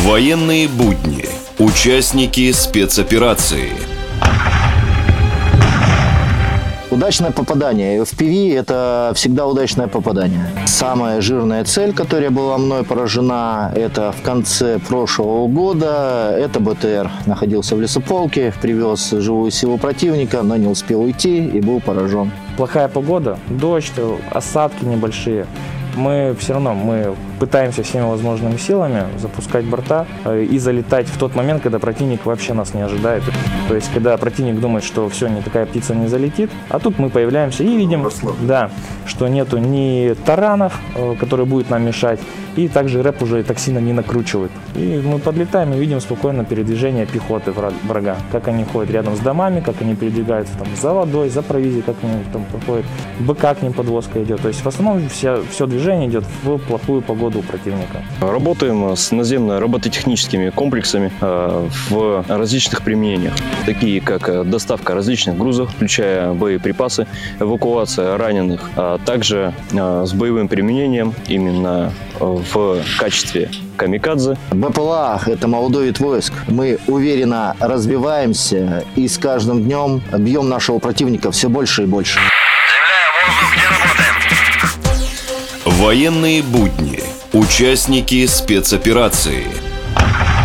Военные будни. Участники спецоперации. Удачное попадание. FPV – это всегда удачное попадание. Самая жирная цель, которая была мной поражена, это в конце прошлого года. Это БТР. Находился в лесополке, привез живую силу противника, но не успел уйти и был поражен. Плохая погода, дождь, осадки небольшие. Мы все равно пытаемся всеми возможными силами запускать борта и залетать в тот момент, когда противник вообще нас не ожидает. То есть, когда противник думает, что все, никакая птица не залетит, а тут мы появляемся и видим, да, что нету ни таранов, которые будут нам мешать, и также рэп уже так сильно не накручивает. И мы подлетаем и видим спокойно передвижение пехоты врага, как они ходят рядом с домами, как они передвигаются там за водой, за провизией, как они там проходят, БК к ним подвозка идет. То есть в основном все движение идет в плохую погоду у противника. Работаем с наземно-робототехническими комплексами в различных применениях, такие как доставка различных грузов, включая боеприпасы, эвакуация раненых, а также с боевым применением именно в качестве камикадзе. БПЛА – это молодой вид войск. Мы уверенно развиваемся и с каждым днем бьем нашего противника все больше и больше. Земля, воздух, где работаем? Военные будни. Участники спецоперации.